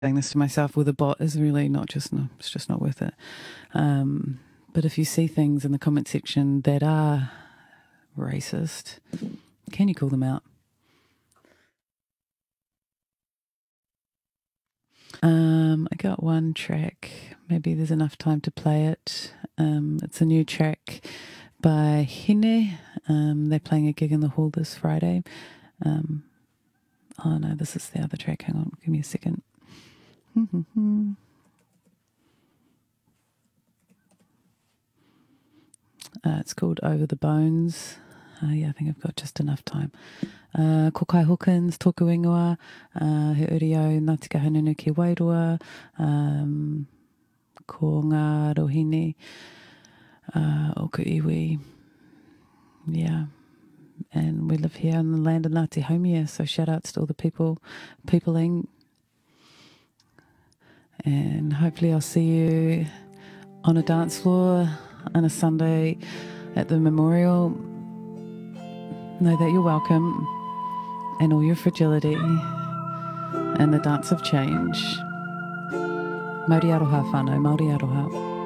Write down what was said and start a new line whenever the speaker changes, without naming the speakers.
saying this to myself with a bot is really it's just not worth it. But if you see things in the comment section that are racist, can you call them out? I got one track. Maybe there's enough time to play it. It's a new track by Hine. They're playing a gig in the hall this Friday. Oh no, this is the other track. Hang on, give me a second. It's called Over the Bones. Yeah, I think I've got just enough time. Ko Kai Hawkins, tōku ingoa, he uri au Ngāti Kahungunu ki Wairua, ko ngā rohine, o ku iwi. Yeah. And we live here in the land of Ngāti Haumia, so shout outs to all the peopling. And hopefully I'll see you on a dance floor on a Sunday at the memorial. Know that you're welcome and all your fragility and the dance of change. Mauri aroha whānau, Māori aroha.